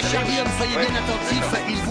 Cher Guillaume, soyez Ouais, bien attentif, d'accord. il